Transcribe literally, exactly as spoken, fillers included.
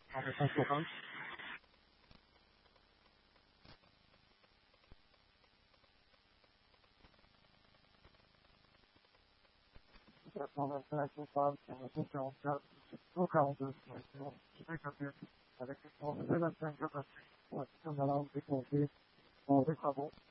en réponse orale. cent vingt-cinq coupable, cent quarante-quatre, cent quarante-deux, avec vingt-cinq capacités, on a l'alarme déclenchée, on des travaux.